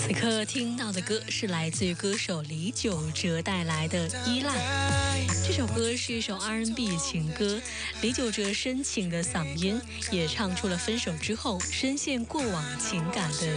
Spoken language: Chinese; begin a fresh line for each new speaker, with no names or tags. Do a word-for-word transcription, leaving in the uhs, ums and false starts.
此刻听到的歌是来自于歌手李玖哲带来的《依赖》。这首歌是一首 R and B 情歌，李玖哲深情的嗓音也唱出了分手之后深陷过往情感的